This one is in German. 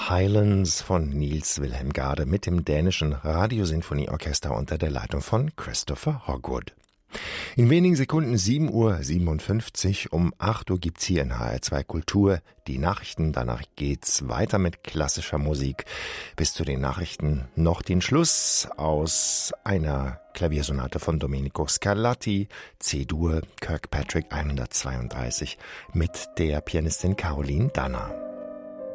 Highlands von Niels Wilhelm Gade mit dem dänischen Radiosinfonieorchester unter der Leitung von Christopher Hogwood. In wenigen Sekunden 7:57 Uhr, um 8 Uhr gibt's hier in HR2 Kultur die Nachrichten. Danach geht's weiter mit klassischer Musik. Bis zu den Nachrichten noch den Schluss aus einer Klaviersonate von Domenico Scarlatti, C-Dur, Kirkpatrick 132 mit der Pianistin Caroline Danner.